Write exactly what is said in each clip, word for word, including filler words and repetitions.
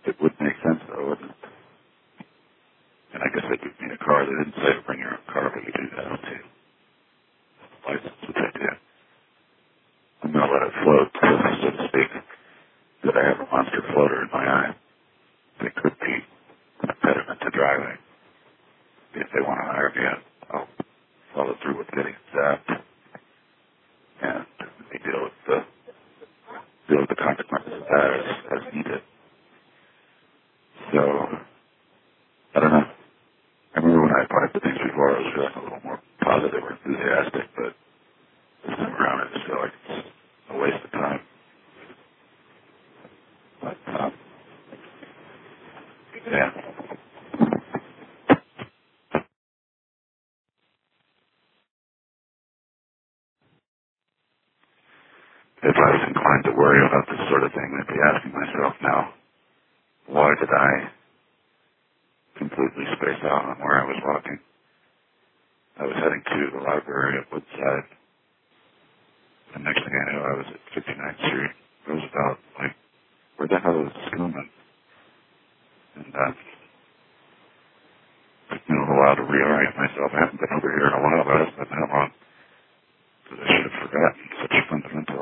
It would make sense, though, wouldn't it? And I guess they would need a car. They didn't say to bring your own car, but you do that too. License, which I do. I'm going to let it float, so to speak, that I have a monster floater in my eye. They could be an impediment to driving. If they want to hire me, I'll follow through with getting zapped and they deal with the deal with the consequences of that as, as needed. So I don't know. I remember when I applied for things before, I was feeling a little more positive or enthusiastic, but this time around, I just feel like it's a waste of time. But um, yeah, if I was inclined to worry about this sort of thing, I'd be asking myself now, why did I completely space out on where I was walking? I was heading to the library at Woodside. The next thing I knew, I was at fifty-ninth Street, Roosevelt. Like, where the hell is Skillman? And uh, it took me a little while to reorient myself. I haven't been over here in a while, but it hasn't been that long. Because I should have forgotten such a fundamental.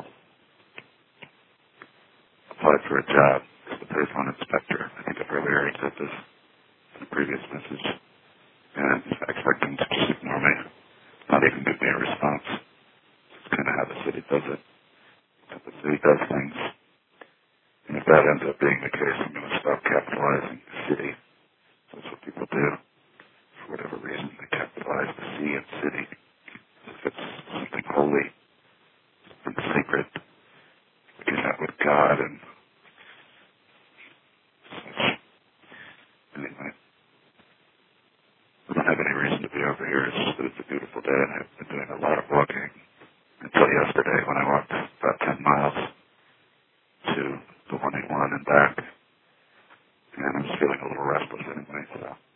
Applied for a job as the payphone inspector. I think I've earlier said this in a previous message. And I expect them to just ignore me. Not even give me a response. It's kind of how the city does it. How the city does things. And if that ends up being the case, I'm going to stop capitalizing the city. That's what people do. For whatever reason, they capitalize the C in city. If it's something holy, something sacred, we do that with God and such. Anyway, I don't have any reason to be over here. It's just that it's a beautiful day, and I've been doing a lot of walking until yesterday when I walked about ten miles to the one eighty-one and back. And I was feeling a little restless anyway, so